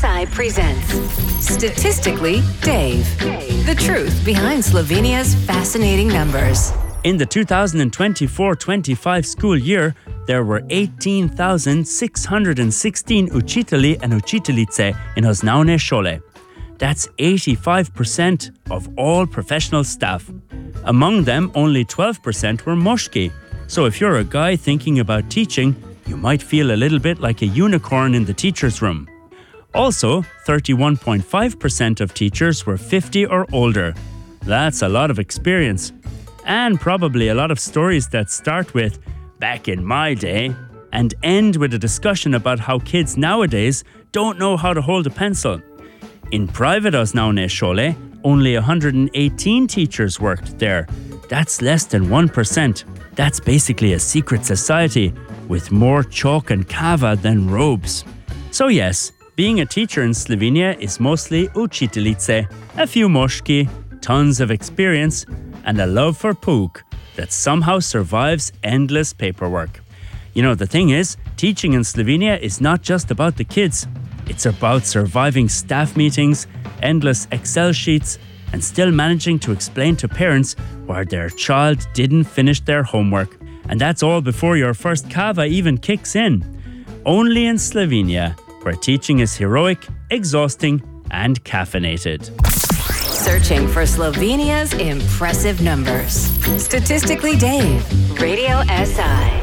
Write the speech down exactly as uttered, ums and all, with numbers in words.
S I presents Statistically Dave. The truth behind Slovenia's fascinating numbers. In the two thousand twenty-four twenty-five school year, there were eighteen thousand six hundred sixteen učitelji and učiteljice in osnovne šole. That's eighty-five percent of all professional staff. Among them, only twelve percent were moški. So if you're a guy thinking about teaching, you might feel a little bit like a unicorn in the teacher's room. Also, thirty-one point five percent of teachers were fifty or older. That's a lot of experience. And probably a lot of stories that start with, back in my day, and end with a discussion about how kids nowadays don't know how to hold a pencil. In private osnovne šole, only one hundred eighteen teachers worked there. That's less than one percent. That's basically a secret society with more chalk and kava than robes. So yes, being a teacher in Slovenia is mostly učiteljice, a few moški, tons of experience, and a love for pouk that somehow survives endless paperwork. You know, the thing is, teaching in Slovenia is not just about the kids. It's about surviving staff meetings, endless Excel sheets, and still managing to explain to parents why their child didn't finish their homework. And that's all before your first kava even kicks in. Only in Slovenia, where teaching is heroic, exhausting, and caffeinated. Searching for Slovenia's impressive numbers. Statistically Dave, Radio S I.